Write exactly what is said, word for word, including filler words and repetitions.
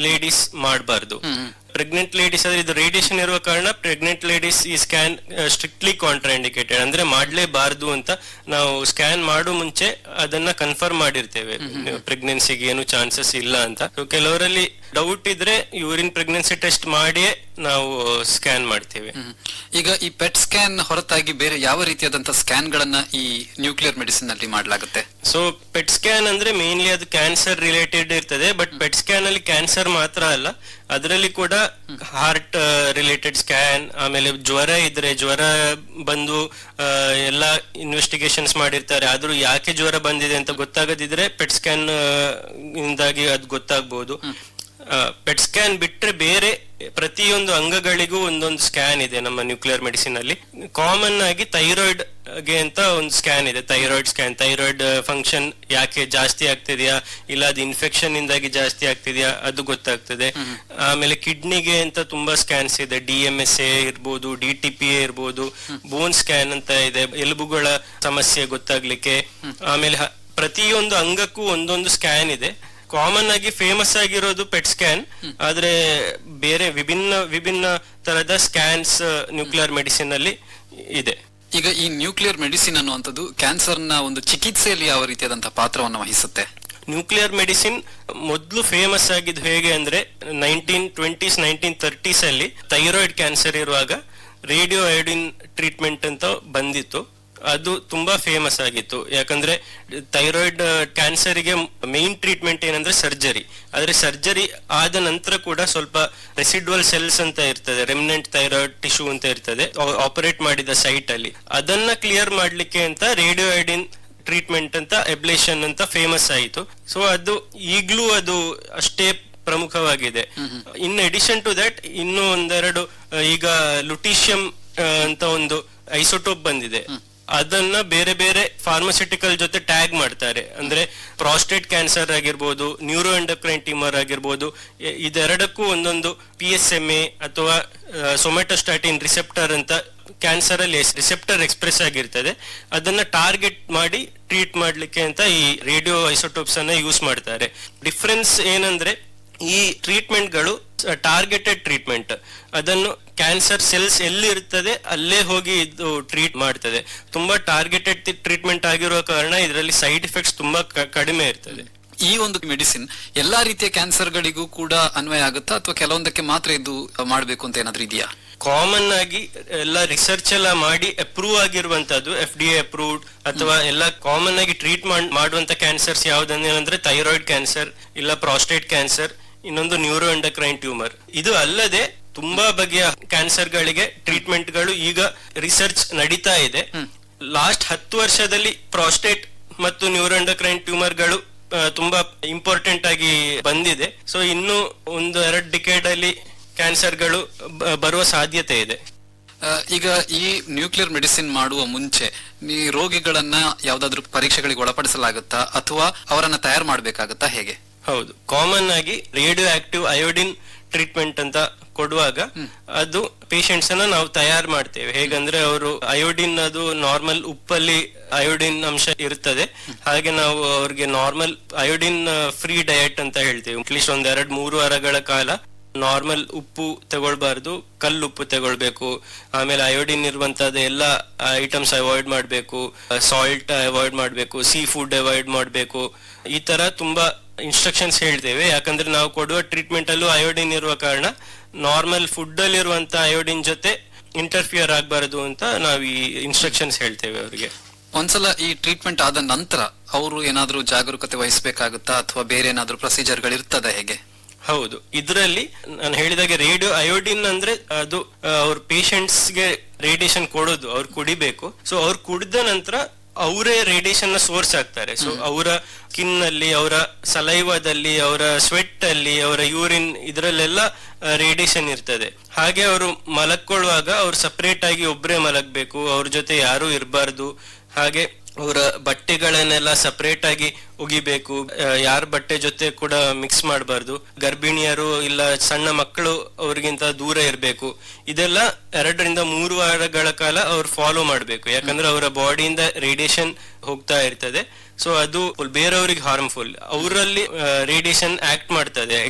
Ladies ಮಾಡಬಾರ್ದು. Pregnant ladies ಆದ್ರೆ ಇದು ರೇಡಿಯೇಷನ್ ಇರುವ ಕಾರಣ ಪ್ರೆಗ್ನೆಂಟ್ ಲೇಡೀಸ್ ಈ ಸ್ಕ್ಯಾನ್ ಸ್ಟ್ರಿಕ್ಟ್ಲಿ ಕಾಂಟ್ರಾಇಂಡಿಕೇಟೆಡ್, ಅಂದ್ರೆ ಮಾಡ್ಲೇಬಾರ್ದು ಅಂತ ನಾವು ಸ್ಕ್ಯಾನ್ ಮಾಡೋ ಮುಂಚೆ ಅದನ್ನ ಕನ್ಫರ್ಮ್ ಮಾಡಿರ್ತೇವೆ, ಪ್ರೆಗ್ನೆನ್ಸಿಗೆ ಏನು ಚಾನ್ಸಸ್ ಇಲ್ಲ ಅಂತ. ಕೆಲವರಲ್ಲಿ ಡೌಟ್ ಇದ್ರೆ ಯೂರಿನ್ ಪ್ರೆಗ್ನೆನ್ಸಿ ಟೆಸ್ಟ್ ಮಾಡಿಯೇ ನಾವು ಸ್ಕ್ಯಾನ್ ಮಾಡ್ತೇವೆ. ಈಗ ಈ ಪೆಟ್ ಸ್ಕ್ಯಾನ್ ಹೊರತಾಗಿ ಬೇರೆ ಯಾವ ರೀತಿಯಾದಂತಹ ಸ್ಕ್ಯಾನ್ ಗಳನ್ನ ಈ ನ್ಯೂಕ್ಲಿಯರ್ ಮೆಡಿಸಿನ್ ಅಲ್ಲಿ ಮಾಡಲಾಗುತ್ತೆ? ಸೊ ಪೆಟ್ ಸ್ಕ್ಯಾನ್ ಅಂದ್ರೆ ಮೇನ್ಲಿ ಅದು ಕ್ಯಾನ್ಸರ್ ರಿಲೇಟೆಡ್ ಇರ್ತದೆ. ಬಟ್ ಪೆಟ್ ಸ್ಕ್ಯಾನ್ ಅಲ್ಲಿ ಕ್ಯಾನ್ಸರ್ ಮಾತ್ರ ಅಲ್ಲ, ಅದರಲ್ಲಿ ಕೂಡ ಹಾರ್ಟ್ ರಿಲೇಟೆಡ್ ಸ್ಕ್ಯಾನ್, ಆಮೇಲೆ ಜ್ವರ ಇದ್ರೆ ಜ್ವರ ಬಂದು ಎಲ್ಲ ಇನ್ವೆಸ್ಟಿಗೇಷನ್ಸ್ ಮಾಡಿರ್ತಾರೆ, ಆದ್ರೂ ಯಾಕೆ ಜ್ವರ ಬಂದಿದೆ ಅಂತ ಗೊತ್ತಾಗದಿದ್ರೆ ಪೆಟ್ ಸ್ಕ್ಯಾನ್ ಇಂದಾಗಿ ಅದು ಗೊತ್ತಾಗ್ಬಹುದು. ಪೆಟ್ ಸ್ಕ್ಯಾನ್ ಬಿಟ್ರೆ ಬೇರೆ ಪ್ರತಿಯೊಂದು ಅಂಗಗಳಿಗೂ ಒಂದೊಂದು ಸ್ಕ್ಯಾನ್ ಇದೆ ನಮ್ಮ ನ್ಯೂಕ್ಲಿಯರ್ ಮೆಡಿಸಿನ್ ಅಲ್ಲಿ. ಕಾಮನ್ ಆಗಿ ಥೈರಾಯ್ಡ್ ಗೆ ಅಂತ ಒಂದು ಸ್ಕ್ಯಾನ್ ಇದೆ, ಥೈರಾಯ್ಡ್ ಸ್ಕ್ಯಾನ್. ಥೈರಾಯ್ಡ್ ಫಂಕ್ಷನ್ ಯಾಕೆ ಜಾಸ್ತಿ ಆಗ್ತಿದ್ಯಾ ಇಲ್ಲ ಅದು ಇನ್ಫೆಕ್ಷನ್ ಇಂದಾಗಿ ಜಾಸ್ತಿ ಆಗ್ತಿದ್ಯಾ ಅದು ಗೊತ್ತಾಗ್ತದೆ. ಆಮೇಲೆ ಕಿಡ್ನಿಗೆ ಅಂತ ತುಂಬಾ ಸ್ಕ್ಯಾನ್ಸ್ ಇದೆ, ಡಿ ಎಂ ಎಸ್ ಎ ಇರ್ಬೋದು, ಡಿ ಟಿ ಪಿ ಎ ಇರ್ಬೋದು, ಬೋನ್ ಸ್ಕ್ಯಾನ್ ಅಂತ ಇದೆ ಎಲುಬುಗಳ ಸಮಸ್ಯೆ ಗೊತ್ತಾಗ್ಲಿಕ್ಕೆ. ಆಮೇಲೆ ಪ್ರತಿಯೊಂದು ಅಂಗಕ್ಕೂ ಒಂದೊಂದು ಸ್ಕ್ಯಾನ್ ಇದೆ. ಕಾಮನ್ ಆಗಿ ಫೇಮಸ್ ಆಗಿರೋದು ಪೆಟ್ ಸ್ಕ್ಯಾನ್, ಆದ್ರೆ ಬೇರೆ ವಿಭಿನ್ನ ವಿಭಿನ್ನ ತರದ ಸ್ಕ್ಯಾನ್ಸ್ ನ್ಯೂಕ್ಲಿಯರ್ ಮೆಡಿಸಿನ್ ಅಲ್ಲಿ ಇದೆ. ಈಗ ಈ ನ್ಯೂಕ್ಲಿಯರ್ ಮೆಡಿಸಿನ್ ಅನ್ನುವಂಥದ್ದು ಕ್ಯಾನ್ಸರ್ ನ ಒಂದು ಚಿಕಿತ್ಸೆಯಲ್ಲಿ ಯಾವ ರೀತಿಯಾದಂತಹ ಪಾತ್ರವನ್ನು ವಹಿಸುತ್ತೆ? ನ್ಯೂಕ್ಲಿಯರ್ ಮೆಡಿಸಿನ್ ಮೊದಲು ಫೇಮಸ್ ಆಗಿದ್ದು ಹೇಗೆ ಅಂದ್ರೆ ನೈನ್ಟೀನ್ ಟ್ವೆಂಟೀಸ್ ನೈನ್ಟೀನ್ ತರ್ಟೀಸ್ ಅಲ್ಲಿ ಥೈರಾಯ್ಡ್ ಕ್ಯಾನ್ಸರ್ ಇರುವಾಗ ರೇಡಿಯೋ ಅಯೋಡಿನ್ ಟ್ರೀಟ್ಮೆಂಟ್ ಅಂತ ಬಂದಿತ್ತು. ಅದು ತುಂಬಾ ಫೇಮಸ್ ಆಗಿತ್ತು, ಯಾಕಂದ್ರೆ ಥೈರಾಯ್ಡ್ ಕ್ಯಾನ್ಸರ್ಗೆ ಮೇನ್ ಟ್ರೀಟ್ಮೆಂಟ್ ಏನಂದ್ರೆ ಸರ್ಜರಿ. ಆದ್ರೆ ಸರ್ಜರಿ ಆದ ನಂತರ ಕೂಡ ಸ್ವಲ್ಪ ರೆಸಿಡ್ಯುವಲ್ ಸೆಲ್ಸ್ ಅಂತ ಇರ್ತದೆ, ರೆಮಿನೆಂಟ್ ಥೈರಾಯ್ಡ್ ಟಿಶ್ಯೂ ಅಂತ ಇರ್ತದೆ ಆಪರೇಟ್ ಮಾಡಿದ ಸೈಟ್ ಅಲ್ಲಿ, ಅದನ್ನ ಕ್ಲಿಯರ್ ಮಾಡ್ಲಿಕ್ಕೆ ಅಂತ ರೇಡಿಯೋ ಅಯೋಡಿನ್ ಟ್ರೀಟ್ಮೆಂಟ್ ಅಂತ ಎಬ್ಲೇಷನ್ ಅಂತ ಫೇಮಸ್ ಆಯಿತು. ಸೊ ಅದು ಈಗ್ಲೂ ಅದು ಅಷ್ಟೇ ಪ್ರಮುಖವಾಗಿದೆ. ಇನ್ ಅಡಿಷನ್ ಟು ದಟ್ ಇನ್ನು ಒಂದೆರಡು ಈಗ ಲುಟೀಷಿಯಂ ಅಂತ ಒಂದು ಐಸೋಟೋಪ್ ಬಂದಿದೆ, ಅದನ್ನ ಬೇರೆ ಬೇರೆ ಫಾರ್ಮಸ್ಯೂಟಿಕಲ್ ಜೊತೆ ಟ್ಯಾಗ್ ಮಾಡ್ತಾರೆ. ಅಂದ್ರೆ ಪ್ರಾಸ್ಟೇಟ್ ಕ್ಯಾನ್ಸರ್ ಆಗಿರ್ಬೋದು, ನ್ಯೂರೋ ಎಂಡೋಕ್ರೈನ್ ಟ್ಯೂಮರ್ ಆಗಿರ್ಬೋದು, ಇದೆರಡಕ್ಕೂ ಒಂದೊಂದು ಪಿ ಎಸ್ ಎಂ ಎ ಅಥವಾ ಸೊಮೆಟೋಸ್ಟಾಟಿನ್ ರಿಸೆಪ್ಟರ್ ಅಂತ ಕ್ಯಾನ್ಸರ್ ಅಲ್ಲಿ ರಿಸೆಪ್ಟರ್ ಎಕ್ಸ್ಪ್ರೆಸ್ ಆಗಿರ್ತದೆ, ಅದನ್ನ ಟಾರ್ಗೆಟ್ ಮಾಡಿ ಟ್ರೀಟ್ ಮಾಡ್ಲಿಕ್ಕೆ ಅಂತ ಈ ರೇಡಿಯೋ ಐಸೋಟೋಪ್ಸ್ ಅನ್ನ ಯೂಸ್ ಮಾಡ್ತಾರೆ. ಡಿಫ್ರೆನ್ಸ್ ಏನಂದ್ರೆ ಈ ಟ್ರೀಟ್ಮೆಂಟ್ಗಳು ಟಾರ್ಗೆಟೆಡ್ ಟ್ರೀಟ್ಮೆಂಟ್, ಅದನ್ನು ಕ್ಯಾನ್ಸರ್ ಸೆಲ್ಸ್ ಎಲ್ಲಿ ಇರ್ತದೆ ಅಲ್ಲೇ ಹೋಗಿ ಇದು ಟ್ರೀಟ್ ಮಾಡ್ತದೆ. ತುಂಬಾ ಟಾರ್ಗೆಟೆಡ್ ಟ್ರೀಟ್ಮೆಂಟ್ ಆಗಿರುವ ಕಾರಣ ಇದರಲ್ಲಿ ಸೈಡ್ ಎಫೆಕ್ಟ್ಸ್ ತುಂಬಾ ಕಡಿಮೆ ಇರ್ತದೆ. ಈ ಒಂದು ಮೆಡಿಸಿನ್ ಎಲ್ಲಾ ರೀತಿಯ ಕ್ಯಾನ್ಸರ್ ಗಳಿಗೂ ಕೂಡ ಅನ್ವಯ ಆಗುತ್ತಾ ಅಥವಾ ಕೆಲವೊಂದಕ್ಕೆ ಮಾತ್ರ ಇದು ಮಾಡಬೇಕು ಅಂತ ಏನಾದ್ರೂ ಇದೆಯಾ? ಕಾಮನ್ ಆಗಿ ಎಲ್ಲ ರಿಸರ್ಚ್ ಎಲ್ಲ ಮಾಡಿ ಅಪ್ರೂವ್ ಆಗಿರುವಂತದ್ದು, ಎಫ್ ಡಿ ಎ ಅಪ್ರೂವ್ಡ್ ಅಥವಾ ಎಲ್ಲ ಕಾಮನ್ ಆಗಿ ಟ್ರೀಟ್ ಮಾಡುವಂತ ಕ್ಯಾನ್ಸರ್ಸ್ ಯಾವ್ದಂದ್ರೆ ಥೈರಾಯ್ಡ್ ಕ್ಯಾನ್ಸರ್ ಇಲ್ಲ ಪ್ರಾಸ್ಟೇಟ್ ಕ್ಯಾನ್ಸರ್, ಇನ್ನೊಂದು ನ್ಯೂರೋ ಎಂಡೋಕ್ರೈನ್ ಟ್ಯೂಮರ್. ಇದು ಅಲ್ಲದೆ ತುಂಬಾ ಬಗೆಯ ಕ್ಯಾನ್ಸರ್ ಗಳಿಗೆ ಟ್ರೀಟ್ಮೆಂಟ್ ಗಳು ಈಗ ರಿಸರ್ಚ್ ನಡೀತಾ ಇದೆ. ಲಾಸ್ಟ್ ಹತ್ತು ವರ್ಷದಲ್ಲಿ ಪ್ರಾಸ್ಟೇಟ್ ಮತ್ತು ನ್ಯೂರೋ ಎಂಡೋಕ್ರೈನ್ ಟ್ಯೂಮರ್ ಗಳು ತುಂಬಾ ಇಂಪಾರ್ಟೆಂಟ್ ಆಗಿ ಬಂದಿದೆ. ಸೊ ಇನ್ನು ಒಂದು ಎರಡು ಡಿಕೇಡ್ ಅಲ್ಲಿ ಕ್ಯಾನ್ಸರ್ ಗಳು ಬರುವ ಸಾಧ್ಯತೆ ಇದೆ. ಈಗ ಈ ನ್ಯೂಕ್ಲಿಯರ್ ಮೆಡಿಸಿನ್ ಮಾಡುವ ಮುಂಚೆ ಈ ರೋಗಿಗಳನ್ನ ಯಾವ್ದಾದ್ರು ಪರೀಕ್ಷೆಗಳಿಗೆ ಒಳಪಡಿಸಲಾಗುತ್ತಾ ಅಥವಾ ಅವರನ್ನ ತಯಾರು ಮಾಡ್ಬೇಕಾಗತ್ತಾ, ಹೇಗೆ? ಹೌದು, ಕಾಮನ್ ಆಗಿ ರೇಡಿಯೋ ಆಕ್ಟಿವ್ ಅಯೋಡಿನ್ ಟ್ರೀಟ್ಮೆಂಟ್ ಅಂತ ಕೊಡುವಾಗ ಅದು ಪೇಷಂಟ್ಸ್ ಅನ್ನ ನಾವು ತಯಾರು ಮಾಡ್ತೇವೆ. ಹೇಗಂದ್ರೆ ಅವರು ಅಯೋಡಿನ್ ಅದು ನಾರ್ಮಲ್ ಉಪ್ಪಲ್ಲಿ ಅಯೋಡಿನ್ ಅಂಶ ಇರ್ತದೆ, ಹಾಗೆ ನಾವು ಅವ್ರಿಗೆ ನಾರ್ಮಲ್ ಅಯೋಡಿನ್ ಫ್ರೀ ಡಯಟ್ ಅಂತ ಹೇಳ್ತೇವೆ. ಅಟ್ಲೀಸ್ಟ್ ಒಂದ್ ಎರಡ್ ಮೂರು ವಾರಗಳ ಕಾಲ ನಾರ್ಮಲ್ ಉಪ್ಪು ತಗೊಳ್ಬಾರ್ದು, ಕಲ್ಲು ಉಪ್ಪು ತಗೊಳ್ಬೇಕು. ಆಮೇಲೆ ಅಯೋಡಿನ್ ಇರುವಂತದ್ದು ಎಲ್ಲ ಐಟಮ್ಸ್ ಅವಾಯ್ಡ್ ಮಾಡ್ಬೇಕು, ಸಾಲ್ಟ್ ಅವಾಯ್ಡ್ ಮಾಡ್ಬೇಕು, ಸೀ ಫುಡ್ ಅವಾಯ್ಡ್ ಮಾಡ್ಬೇಕು. ಈ ತರ ತುಂಬಾ ಇನ್ಸ್ಟ್ರಕ್ಷನ್ಸ್ ಹೇಳ್ತೇವೆ, ಯಾಕಂದ್ರೆ ನಾವು ಕೊಡುವ ಟ್ರೀಟ್ಮೆಂಟ್ ಅಲ್ಲೂ ಅಯೋಡಿನ್ ಇರುವ ಕಾರಣ ನಾರ್ಮಲ್ ಫುಡ್ ಅಲ್ಲಿ ಇರುವಂತ ಅಯೋಡಿನ್ ಜೊತೆ ಇಂಟರ್ಫಿಯರ್ ಆಗ್ಬಾರದು ಅಂತ ನಾವು ಈ ಇನ್ಸ್ಟ್ರಕ್ಷನ್ಸ್ ಹೇಳ್ತೇವೆ ಅವರಿಗೆ. ಒಂದ್ಸಲ ಈ ಟ್ರೀಟ್ಮೆಂಟ್ ಆದ ನಂತರ ಅವರು ಏನಾದ್ರೂ ಜಾಗರೂಕತೆ ವಹಿಸಬೇಕಾಗುತ್ತಾ ಅಥವಾ ಬೇರೆ ಏನಾದ್ರೂ ಪ್ರೊಸೀಜರ್ ಗಳು ಇರ್ತದ, ಹೇಗೆ? ಹೌದು, ಇದರಲ್ಲಿ ನಾನು ಹೇಳಿದಾಗೆ ರೇಡಿಯೋ ಅಯೋಡಿನ್ ಅಂದ್ರೆ ಅದು ಅವ್ರ ಪೇಷಂಟ್ಸ್ ಗೆ ರೇಡಿಯೇಷನ್ ಕೊಡೋದು, ಅವ್ರು ಕುಡಿಬೇಕು. ಸೊ ಅವ್ರು ಕುಡಿದ ನಂತರ ಅವರೇ ರೇಡಿಯೇಷನ್ ನ ಸೋರ್ಸ್ ಆಗ್ತಾರೆ. ಸೊ ಅವರ ಸ್ಕಿನ್ ಅಲ್ಲಿ, ಅವರ ಸಲೈವಾದಲ್ಲಿ, ಅವರ ಸ್ವೆಟ್ ಅಲ್ಲಿ, ಅವರ ಯೂರಿನ್ ಇದರಲ್ಲೆಲ್ಲ ರೇಡಿಯೇಷನ್ ಇರ್ತದೆ. ಹಾಗೆ ಅವರು ಮಲಕ್ಕೊಳ್ಳುವಾಗ ಅವ್ರು ಸಪರೇಟ್ ಆಗಿ ಒಬ್ರೇ ಮಲಗ್ಬೇಕು, ಅವ್ರ ಜೊತೆ ಯಾರು ಇರಬಾರ್ದು. ಹಾಗೆ ಅವರ ಬಟ್ಟೆಗಳನ್ನೆಲ್ಲ ಸಪರೇಟ್ ಆಗಿ ಒಗಿಬೇಕು, ಯಾರ ಬಟ್ಟೆ ಜೊತೆ ಕೂಡ ಮಿಕ್ಸ್ ಮಾಡಬಾರ್ದು. ಗರ್ಭಿಣಿಯರು ಇಲ್ಲ ಸಣ್ಣ ಮಕ್ಕಳು ಅವ್ರಿಗಿಂತ ದೂರ ಇರಬೇಕು. ಇದೆಲ್ಲ ಎರಡರಿಂದ ಮೂರು ವಾರಗಳ ಕಾಲ ಅವ್ರು ಫಾಲೋ ಮಾಡ್ಬೇಕು, ಯಾಕಂದ್ರೆ ಅವರ ಬಾಡಿಯಿಂದ ರೇಡಿಯೇಷನ್ ಹೋಗ್ತಾ ಇರ್ತದೆ. ಸೊ ಅದು ಬೇರೆಯವ್ರಿಗೆ ಹಾರ್ಮ್ಫುಲ್, ಅವರಲ್ಲಿ ರೇಡಿಯೇಷನ್ ಆಕ್ಟ್ ಮಾಡ್ತದೆ.